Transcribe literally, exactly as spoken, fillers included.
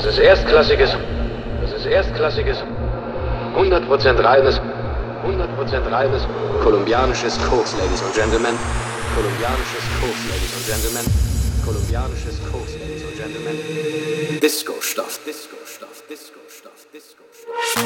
ist erstklassiges, das ist erstklassiges, hundert Prozent reines, hundert Prozent reines, kolumbianisches Koks, Ladies and Gentlemen, kolumbianisches Koks, Ladies and Gentlemen, kolumbianisches Koks, Ladies and Gentlemen, Disco-Stoff, Disco.